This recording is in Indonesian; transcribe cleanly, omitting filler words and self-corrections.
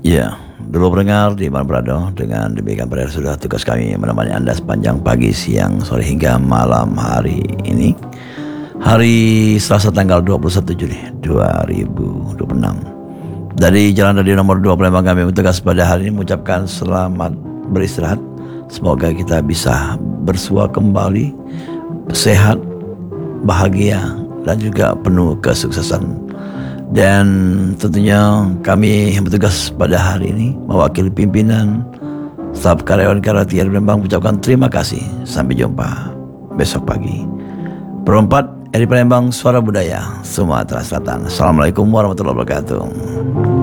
Ya, dulu pendengar di mana berada, dengan demikian pada sudah tugas kami menemani Anda sepanjang pagi, siang, sore hingga malam hari ini. Hari Selasa tanggal 21 Juli 2026. Dari Jalan Radio nomor 2 Palembang kami bertugas pada hari ini mengucapkan selamat beristirahat. Semoga kita bisa bersua kembali, sehat, bahagia, dan juga penuh kesuksesan. Dan tentunya kami yang bertugas pada hari ini mewakili pimpinan, staf karyawan TRI Palembang mengucapkan terima kasih. Sampai jumpa besok pagi. Perempat RI Palembang, Suara Budaya, Sumatera Selatan. Assalamualaikum warahmatullahi wabarakatuh.